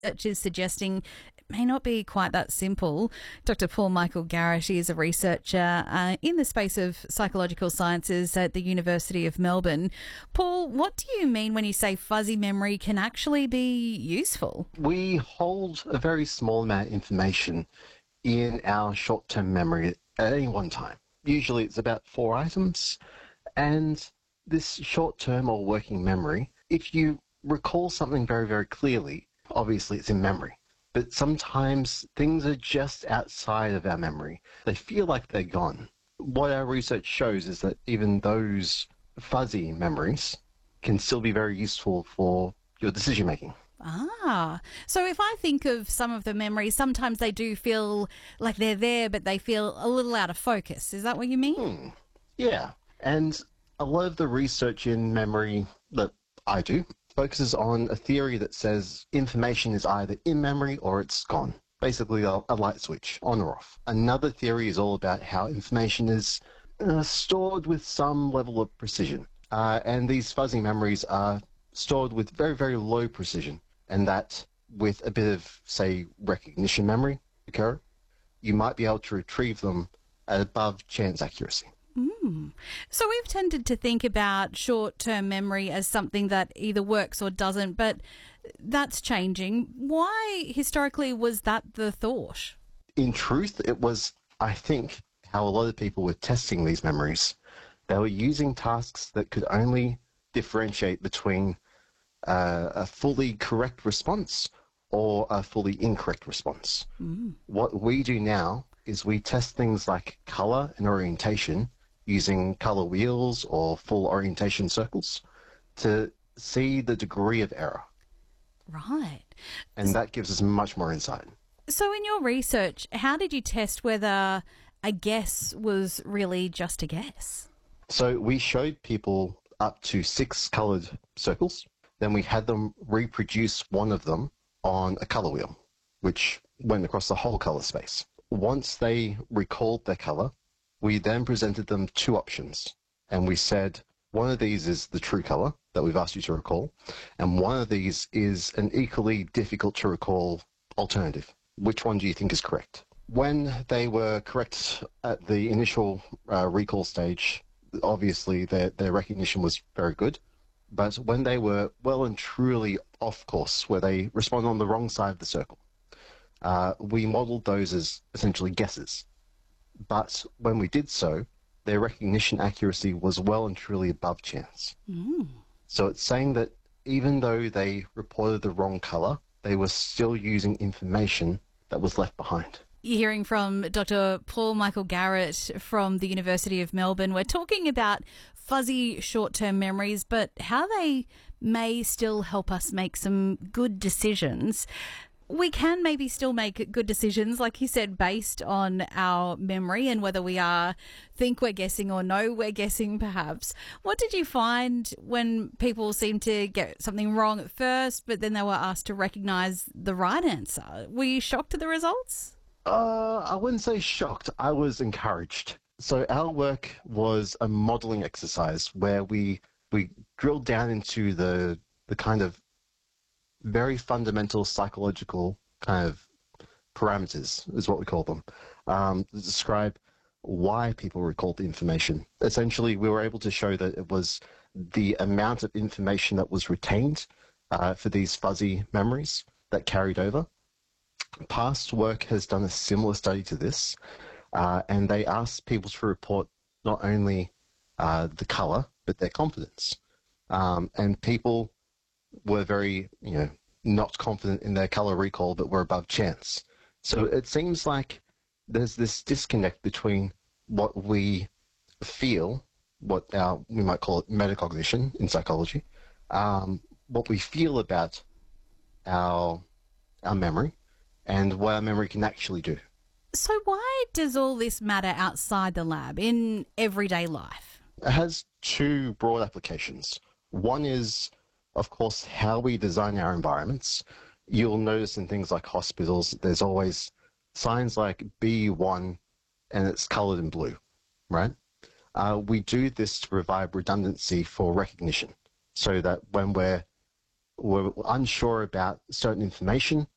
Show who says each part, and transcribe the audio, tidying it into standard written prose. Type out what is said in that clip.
Speaker 1: research is suggesting it may not be quite that simple. Dr. Paul Michael Garrett is a researcher in the space of psychological sciences at the University of Melbourne. Paul, what do you mean when you say fuzzy memory can actually be useful?
Speaker 2: We hold a very small amount of information in our short-term memory at any one time. Usually it's about 4 items, and this short-term or working memory, if you recall something very, very clearly, obviously it's in memory. But sometimes things are just outside of our memory. They feel like they're gone. What our research shows is that even those fuzzy memories can still be very useful for your decision making.
Speaker 1: So if I think of some of the memories, sometimes they do feel like they're there, but they feel a little out of focus. Is that what you mean?
Speaker 2: Yeah. And a lot of the research in memory that I do focuses on a theory that says information is either in memory or it's gone. Basically a light switch, on or off. Another theory is all about how information is stored with some level of precision. And these fuzzy memories are stored with very, very low precision. And that with a bit of, say, recognition memory occur, you might be able to retrieve them at above chance accuracy.
Speaker 1: So we've tended to think about short-term memory as something that either works or doesn't, but that's changing. Why, historically, was that the thought?
Speaker 2: In truth, it was, I think, how a lot of people were testing these memories. They were using tasks that could only differentiate between a fully correct response or a fully incorrect response. What we do now is we test things like colour and orientation using colour wheels or full orientation circles to see the degree of error.
Speaker 1: Right.
Speaker 2: And that gives us much more insight.
Speaker 1: So in your research, how did you test whether a guess was really just a guess?
Speaker 2: So we showed people up to 6 coloured circles. Then we had them reproduce one of them on a colour wheel, which went across the whole colour space. Once they recalled their colour, we then presented them 2 options. And we said, one of these is the true colour that we've asked you to recall, and one of these is an equally difficult to recall alternative. Which one do you think is correct? When they were correct at the initial recall stage, obviously their recognition was very good. But when they were well and truly off course, where they responded on the wrong side of the circle, we modelled those as essentially guesses. But when we did so, their recognition accuracy was well and truly above chance. So it's saying that even though they reported the wrong colour, they were still using information that was left behind.
Speaker 1: You're hearing from Dr. Paul Michael Garrett from the University of Melbourne. We're talking about fuzzy short-term memories, but how they may still help us make some good decisions. We can maybe still make good decisions, like you said, based on our memory and whether we think we're guessing or no, we're guessing perhaps. What did you find when people seemed to get something wrong at first, but then they were asked to recognise the right answer? Were you shocked at the results?
Speaker 2: I wouldn't say shocked. I was encouraged. So our work was a modelling exercise where we drilled down into the kind of very fundamental psychological kind of parameters, is what we call them, that describe why people recalled the information. Essentially, we were able to show that it was the amount of information that was retained for these fuzzy memories that carried over. Past work has done a similar study to this, and they asked people to report not only the colour, but their confidence. And people were very, not confident in their colour recall, but were above chance. So it seems like there's this disconnect between what we feel, we might call it metacognition in psychology, what we feel about our memory and what our memory can actually do.
Speaker 1: So why does all this matter outside the lab, in everyday life?
Speaker 2: It has 2 broad applications. One is, of course, how we design our environments. You'll notice in things like hospitals, there's always signs like B1 and it's coloured in blue, right? We do this to provide redundancy for recognition so that when we're unsure about certain information,